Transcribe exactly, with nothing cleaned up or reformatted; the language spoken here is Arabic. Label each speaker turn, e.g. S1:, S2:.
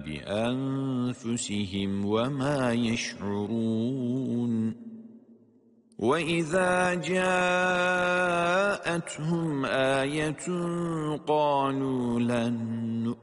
S1: بأنفسهم وما يشعرون وإذا جاءتهم آية قالوا لن